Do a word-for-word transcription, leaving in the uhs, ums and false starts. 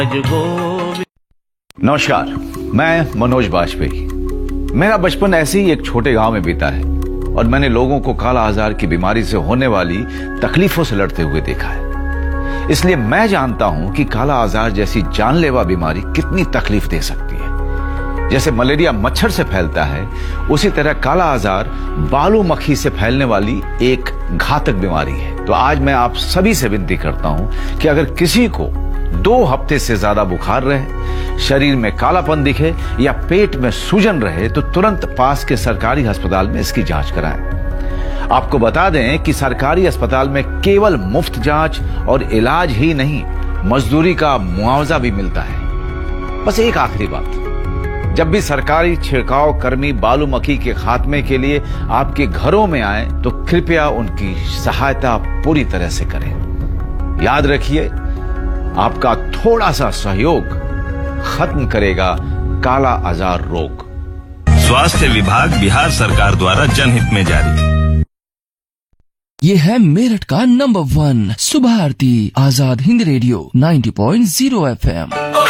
नमस्कार, मैं मनोज बाजपेयी। मेरा बचपन ऐसे ही एक छोटे गांव में बीता है और मैंने लोगों को काला आजार की बीमारी से होने वाली तकलीफों से लड़ते हुए देखा है। इसलिए मैं जानता हूं कि काला आजार जैसी जानलेवा बीमारी कितनी तकलीफ दे सकती है। जैसे मलेरिया मच्छर से फैलता है, उसी तरह काला आजार बालू मक्खी से फैलने वाली एक घातक बीमारी है। तो आज मैं आप सभी से विनती करता हूं कि अगर किसी को दो हफ्ते से ज्यादा बुखार रहे, शरीर में कालापन दिखे या पेट में सूजन रहे तो तुरंत पास के सरकारी अस्पताल में इसकी जांच कराएं। आपको बता दें कि सरकारी अस्पताल में केवल मुफ्त जांच और इलाज ही नहीं, मजदूरी का मुआवजा भी मिलता है। बस एक आखिरी बात, जब भी सरकारी छिड़काव कर्मी बालू मक्खी के खात्मे के लिए आपके घरों में आए तो कृपया उनकी सहायता पूरी तरह से करें। याद रखिए, आपका थोड़ा सा सहयोग खत्म करेगा काला आजार रोग। स्वास्थ्य विभाग बिहार सरकार द्वारा जनहित में जारी। ये है मेरठ का नंबर वन सुबह आरती आजाद हिंद रेडियो नब्बे पॉइंट शून्य एफ एम।